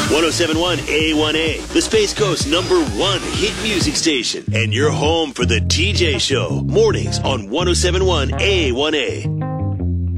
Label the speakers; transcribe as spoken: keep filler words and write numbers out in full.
Speaker 1: seven one A one A, the Space Coast number one hit music station, and you're home for the T J Show, mornings on one oh seven one A one A.